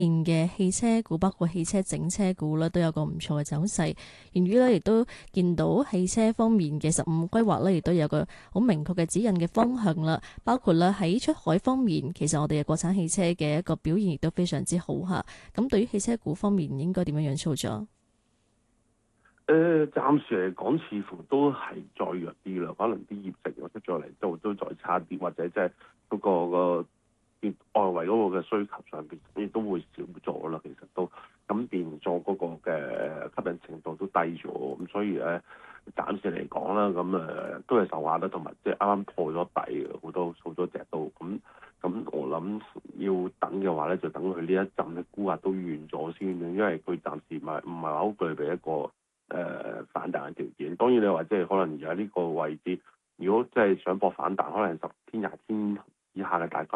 嘅汽車股，包括汽車整車股咧，都有個唔錯嘅走勢。源於咧，亦都見到汽車方面嘅15規劃咧，亦都有個好明確嘅指引嘅方向啦。包括咧喺出海方面，其實我哋嘅國產汽車嘅一個表現亦都非常之好嚇。咁對於汽車股方面，應該點樣樣操作？ 暫時嚟講，似乎都係再弱啲啦。可能啲業績或者再嚟都再差啲，或者即係嗰個外圍嗰個嘅需求上邊亦都會少咗啦。其實都咁變咗嗰個嘅吸引程度都低咗。咁所以咧，暫時嚟講啦，咁都係受壓啦，同埋即係啱啱破咗底嘅好多隻都咁我諗要等嘅話咧，就等佢呢一陣嘅沽壓都完咗先，因為佢暫時唔係好具備一個反彈嘅條件。當然你話即係可能而家呢個位置，如果即係想搏反彈，可能10天、20天以下嘅大概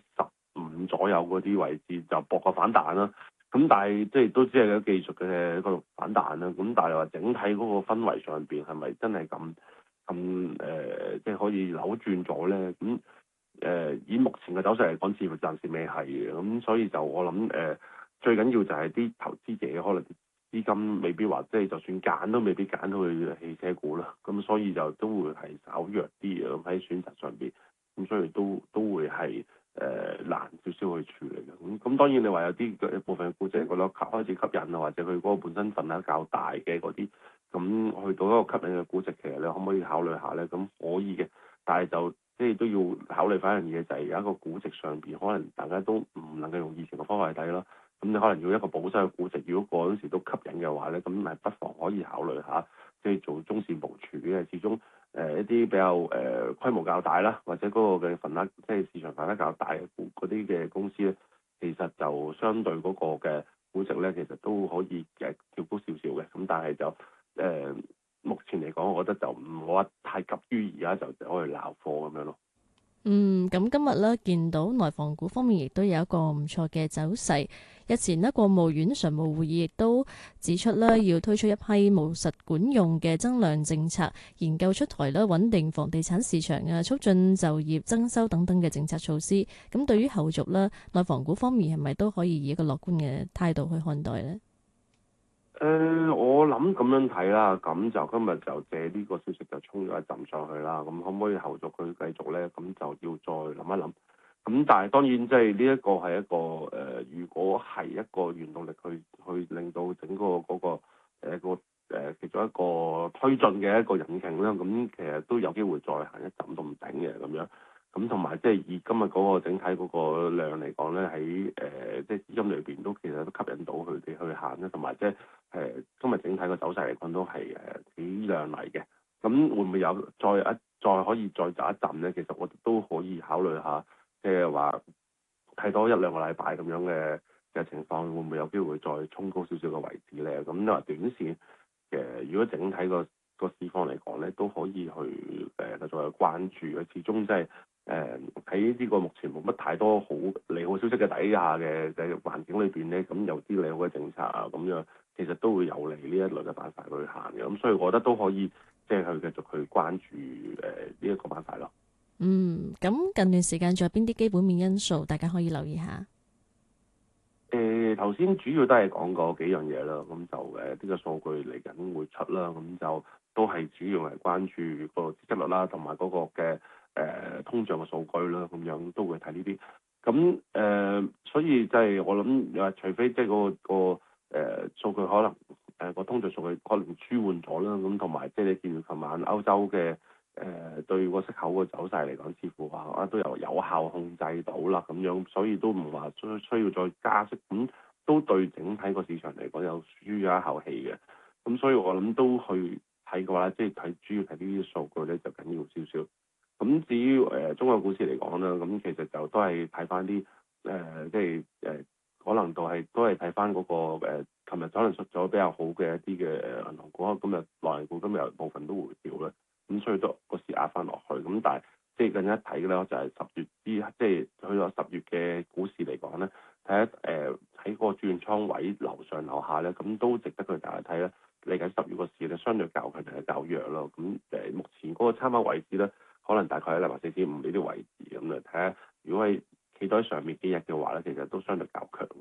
15%左右嗰啲位置就搏個反彈啦。咁但係即係都只係個技術嘅一個反彈啦。咁但係話整體嗰個氛圍上邊係咪真係咁即係可以扭轉咗咧？咁以目前嘅走勢嚟講，似乎暫時未係嘅。咁所以就我諗最緊要就係啲投資者可能資金未必話即係就算揀都未必揀去汽車股啦。咁所以就都會係稍弱啲嘅咁喺選擇上邊。咁所以都會係難少少去處理嘅。咁當然你話有啲一部分嘅股值覺得開始吸引啊，或者佢嗰個本身份額較大嘅嗰啲，咁去到一個吸引嘅估值，其實你可唔可以考慮下咧？咁可以嘅，但係就即係都要考慮翻一樣嘢，就係有一個估值上邊，可能大家都唔能夠用以前嘅方法去睇咯。咁你可能要一個保守嘅估值，如果嗰陣時都吸引嘅話咧，咁咪不妨可以考慮下，即係做中線部署嘅。始終一啲比較規模較大啦，或者嗰個嘅份額，即係市場份額較大嘅嗰啲嘅公司咧，其實就相對嗰個嘅估值咧，其實都可以調高少少嘅。咁但係就目前嚟講，我覺得就唔好話太急於而家就可以撈貨咁樣咯。 咁今日咧見到內房股方面亦都有一個唔錯嘅走勢。日前呢，國務院常務會議亦都指出咧，要推出一批務實管用嘅增量政策，研究出台咧穩定房地產市場啊、促進就業增收等等嘅政策措施。咁對於後續咧，內房股方面係咪都可以以一個樂觀嘅態度去看待呢？ 我諗咁樣睇啦，咁就今日就借呢個消息就衝咗一陣上去啦。咁可唔可以後續佢繼續咧？咁就要再諗一諗。咁但係當然即係呢一個係一個如果係一個原動力去令到整個嗰個其中一個推進嘅一個引擎啦，咁其實都有機會再行一陣都唔頂嘅咁樣。咁同埋即係以今日嗰個整體嗰個量嚟講咧，喺即係資金裏邊都其實都吸引到佢哋去行啦，同埋即係今日整體個走勢嚟講都係幾亮麗嘅。咁會唔會有再可以再走一陣咧？其實我哋都可以考慮下，即係話睇多1-2個禮拜咁樣嘅情況，會唔會有機會再衝高少少嘅位置咧？咁你話短線如果整體個市況嚟講咧，都可以去繼續去關注嘅。始終即係喺呢個目前冇乜太多好利好消息嘅底下嘅環境裏邊咧，咁有啲利好嘅政策啊，咁樣其實都會有利呢一類嘅板塊去行嘅。咁所以我覺得都可以即係去繼續去關注呢一個板塊咯。 咁近段時間仲有邊啲基本面因素大家可以留意下？ 頭先主要都係講過幾樣嘢啦，咁就呢個數據嚟緊會出啦，咁就都係主要係關注個孳息率啦，同埋嗰個嘅通脹嘅數據啦，咁樣都會睇呢啲。咁所以即係我諗除非即係個數據可能個通脹數據可能舒緩咗啦，咁同埋即係你見到琴晚歐洲嘅對個息口個走勢嚟講，似乎話都有效控制到啦，咁樣，所以都唔話需要再加息，咁都對整體個市場嚟講有舒咗一口氣嘅。咁所以我諗都去睇嘅話，即係主要睇呢啲數據咧就緊要少少。咁至於中國股市嚟講啦，咁其實就都係睇翻啲即係可能都係睇翻嗰個琴日可能出咗比較好嘅一啲嘅銀行股，今日內銀股今日有部分都回調咧。咁所以都個市壓翻落去，咁但係即係更加睇嘅咧，就係10月即係去到10月嘅股市嚟講咧，睇下喺個轉倉位樓上樓下咧，咁都值得佢大家睇咧。嚟緊10月個市咧，相對較強定係較弱咯。咁目前嗰個參考位置咧，可能大概喺24.5呢啲位置咁嚟睇下。如果係企到喺上面幾日嘅話咧，其實都相對較強嘅。